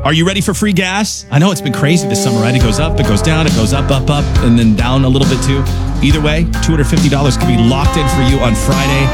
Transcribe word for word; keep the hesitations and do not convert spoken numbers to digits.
Are you ready for free gas? I know it's been crazy this summer, right? It goes up, it goes down, it goes up, up, up, and then down a little bit too. Either way, two hundred fifty dollars can be locked in for you on Friday.